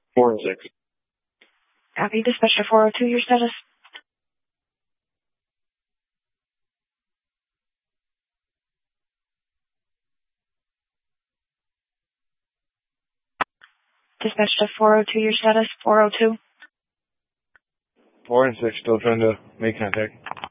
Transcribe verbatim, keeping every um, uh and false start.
four and six. Copy. Dispatch to four oh two, your status? Dispatch to four oh two, your status? four oh two. four and six, still trying to make contact.